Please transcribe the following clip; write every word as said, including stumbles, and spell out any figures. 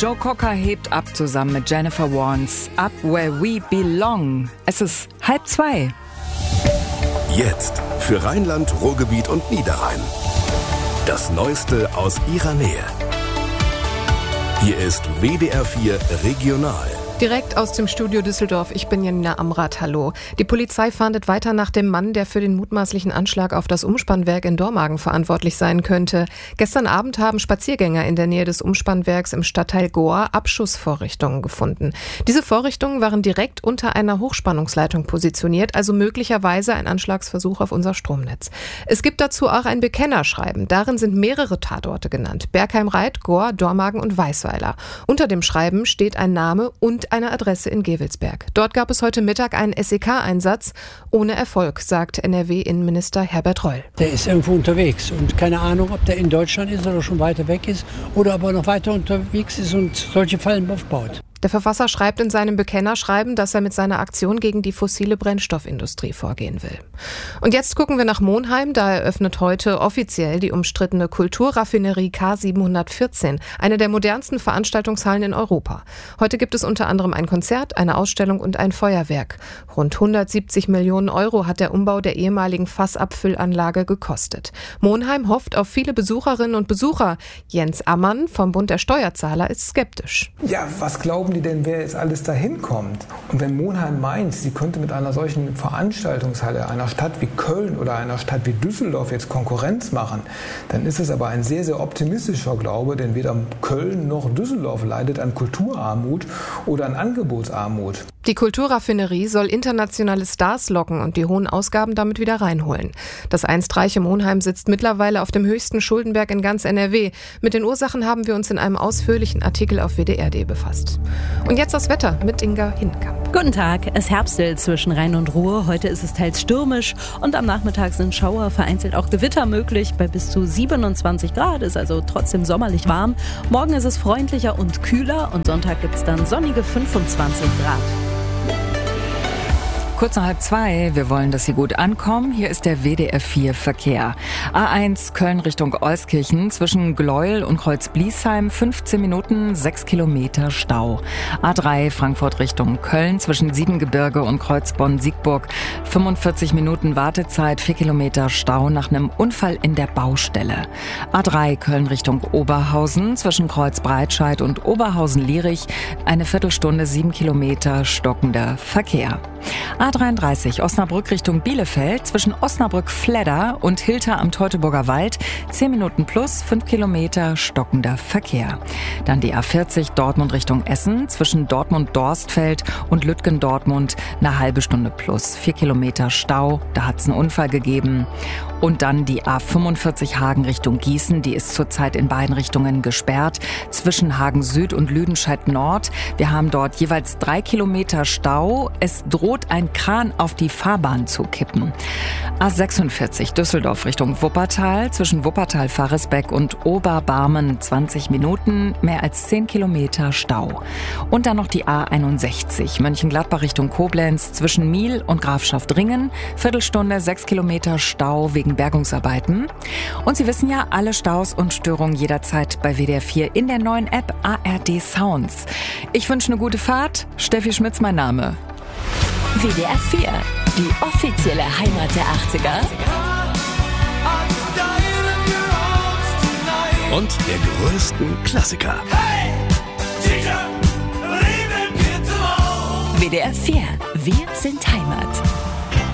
Joe Cocker hebt ab zusammen mit Jennifer Warnes. Up Where We Belong. Es ist halb zwei. Jetzt für Rheinland, Ruhrgebiet und Niederrhein. Das Neueste aus ihrer Nähe. Hier ist W D R vier Regional. Direkt aus dem Studio Düsseldorf, ich bin Janina Amrath, hallo. Die Polizei fahndet weiter nach dem Mann, der für den mutmaßlichen Anschlag auf das Umspannwerk in Dormagen verantwortlich sein könnte. Gestern Abend haben Spaziergänger in der Nähe des Umspannwerks im Stadtteil Goa Abschussvorrichtungen gefunden. Diese Vorrichtungen waren direkt unter einer Hochspannungsleitung positioniert, also möglicherweise ein Anschlagsversuch auf unser Stromnetz. Es gibt dazu auch ein Bekennerschreiben. Darin sind mehrere Tatorte genannt. Bergheim-Reit, Goa, Dormagen und Weißweiler. Unter dem Schreiben steht ein Name und eine Adresse in Gevelsberg. Dort gab es heute Mittag einen S E K-Einsatz ohne Erfolg, sagt N R W-Innenminister Herbert Reul. Der ist irgendwo unterwegs und keine Ahnung, ob der in Deutschland ist oder schon weiter weg ist oder ob er noch weiter unterwegs ist und solche Fallen aufbaut. Der Verfasser schreibt in seinem Bekennerschreiben, dass er mit seiner Aktion gegen die fossile Brennstoffindustrie vorgehen will. Und jetzt gucken wir nach Monheim. Da eröffnet heute offiziell die umstrittene Kulturraffinerie K siebenhundertvierzehn, eine der modernsten Veranstaltungshallen in Europa. Heute gibt es unter anderem ein Konzert, eine Ausstellung und ein Feuerwerk. Rund hundertsiebzig Millionen Euro hat der Umbau der ehemaligen Fassabfüllanlage gekostet. Monheim hofft auf viele Besucherinnen und Besucher. Jens Ammann vom Bund der Steuerzahler ist skeptisch. Ja, was glauben die denn, wer jetzt alles dahin kommt? Und wenn Monheim meint, sie könnte mit einer solchen Veranstaltungshalle einer Stadt wie Köln oder einer Stadt wie Düsseldorf jetzt Konkurrenz machen, dann ist es aber ein sehr, sehr optimistischer Glaube, denn weder Köln noch Düsseldorf leidet an Kulturarmut oder an Angebotsarmut. Die Kulturraffinerie soll internationale Stars locken und die hohen Ausgaben damit wieder reinholen. Das einst reiche Monheim sitzt mittlerweile auf dem höchsten Schuldenberg in ganz N R W. Mit den Ursachen haben wir uns in einem ausführlichen Artikel auf W D R punkt D befasst. Und jetzt das Wetter mit Inga Hinkamp. Guten Tag, es herbstelt zwischen Rhein und Ruhr. Heute ist es teils stürmisch und am Nachmittag sind Schauer, vereinzelt auch Gewitter möglich. Bei bis zu siebenundzwanzig Grad ist also trotzdem sommerlich warm. Morgen ist es freundlicher und kühler und Sonntag gibt es dann sonnige fünfundzwanzig Grad. Kurz nach halb zwei, wir wollen, dass Sie gut ankommen. Hier ist der W D R vier Verkehr. A eins Köln Richtung Euskirchen zwischen Gleuel und Kreuz-Bliesheim, fünfzehn Minuten, sechs Kilometer Stau. A drei Frankfurt Richtung Köln zwischen Siebengebirge und Kreuzbonn-Siegburg, fünfundvierzig Minuten Wartezeit, vier Kilometer Stau nach einem Unfall in der Baustelle. A drei Köln Richtung Oberhausen zwischen Kreuz-Breitscheid und Oberhausen-Lierich, eine Viertelstunde, sieben Kilometer stockender Verkehr. A dreiunddreißig Osnabrück Richtung Bielefeld zwischen Osnabrück-Fledder und Hilter am Teutoburger Wald, zehn Minuten plus, fünf Kilometer stockender Verkehr. Dann die A vierzig Dortmund Richtung Essen zwischen Dortmund-Dorstfeld und Lütgendortmund, eine halbe Stunde plus, vier Kilometer Stau, da hat es einen Unfall gegeben. Und dann die A fünfundvierzig Hagen Richtung Gießen, die ist zurzeit in beiden Richtungen gesperrt, zwischen Hagen Süd und Lüdenscheid Nord. Wir haben dort jeweils drei Kilometer Stau. Es droht ein Kran auf die Fahrbahn zu kippen. A sechsundvierzig Düsseldorf Richtung Wuppertal, zwischen Wuppertal-Faresbeck und Oberbarmen zwanzig Minuten, mehr als zehn Kilometer Stau. Und dann noch die A einundsechzig Mönchengladbach Richtung Koblenz, zwischen Miel und Grafschaft-Ringen, Viertelstunde, sechs Kilometer Stau wegen Bergungsarbeiten. Und Sie wissen ja, alle Staus und Störungen jederzeit bei W D R vier in der neuen App A R D Sounds. Ich wünsche eine gute Fahrt. Steffi Schmitz mein Name. W D R vier, die offizielle Heimat der achtziger. Und der größten Klassiker. W D R vier, wir sind Heimat.